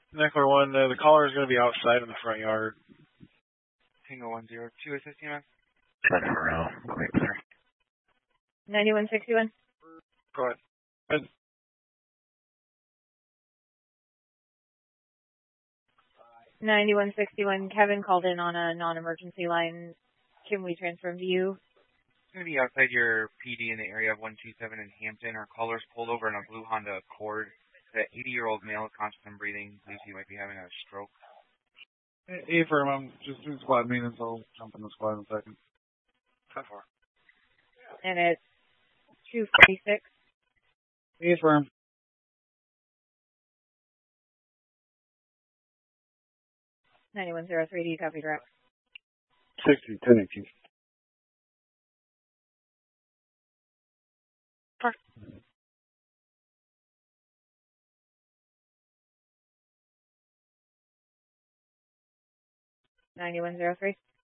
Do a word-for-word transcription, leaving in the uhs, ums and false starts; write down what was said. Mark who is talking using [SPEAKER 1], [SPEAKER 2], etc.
[SPEAKER 1] Neckler one, uh, the caller is going to be outside in the front yard.
[SPEAKER 2] Tango one zero two, assisting us.
[SPEAKER 3] Seven row. Great, sir.
[SPEAKER 4] ninety-one sixty-one.
[SPEAKER 1] Go ahead. Good.
[SPEAKER 4] ninety-one sixty-one. Kevin called in on a non-emergency line. Can we transfer him to you?
[SPEAKER 2] It's going to be outside your P D in the area of one two seven in Hampton. Our caller's pulled over in a blue Honda Accord. The eighty-year-old male is conscious and breathing. Believes he might be having a stroke.
[SPEAKER 1] Hey, firm, I'm just doing squad maintenance. I'll jump in the squad in a second. How far?
[SPEAKER 4] And it's two forty-six.
[SPEAKER 1] Hey, firm.
[SPEAKER 4] ninety-one oh three, do you copy direct?
[SPEAKER 3] sixty, ten eighteen.
[SPEAKER 4] ninety-one oh three.